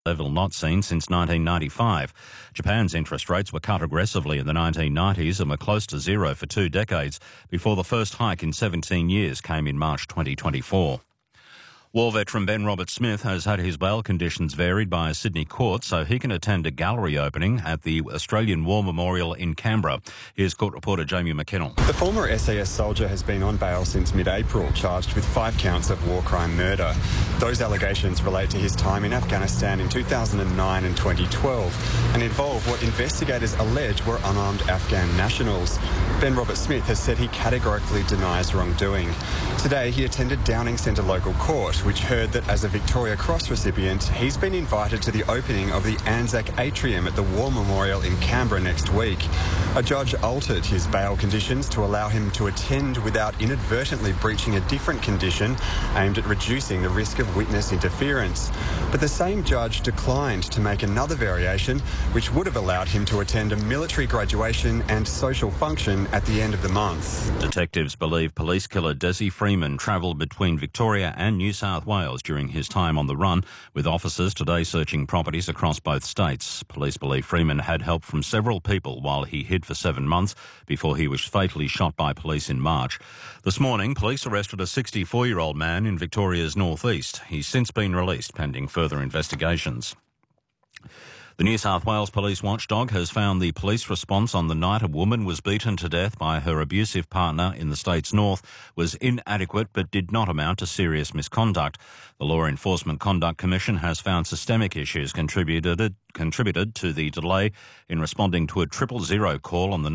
level not seen since 1995. Japan's interest rates were cut aggressively in the 1990s and were close to zero for 2 decades before the first hike in 17 years came in March 2024. War veteran Ben Roberts-Smith has had his bail conditions varied by a Sydney court so he can attend a gallery opening at the Australian War Memorial in Canberra. Here's court reporter Jamie McKinnell. The former SAS soldier has been on bail since mid-April, charged with 5 counts of war crime murder. Those allegations relate to his time in Afghanistan in 2009 and 2012 and involve what investigators allege were unarmed Afghan nationals. Ben Roberts-Smith has said he categorically denies wrongdoing. Today he attended Downing Centre local court, which heard that as a Victoria Cross recipient, he's been invited to the opening of the Anzac Atrium at the War Memorial in Canberra next week. A judge altered his bail conditions to allow him to attend without inadvertently breaching a different condition aimed at reducing the risk of witness interference. But the same judge declined to make another variation, which would have allowed him to attend a military graduation and social function at the end of the month. Detectives believe police killer Desi Freeman travelled between Victoria and New South Wales during his time on the run, with officers today searching properties across both states. Police believe Freeman had help from several people while he hid for 7 months before he was fatally shot by police in March. This morning, police arrested a 64-year-old man in Victoria's northeast. He's since been released pending further investigations. The New South Wales police watchdog has found the police response on the night a woman was beaten to death by her abusive partner in the state's north was inadequate but did not amount to serious misconduct. The Law Enforcement Conduct Commission has found systemic issues contributed to the delay in responding to a 000 call on the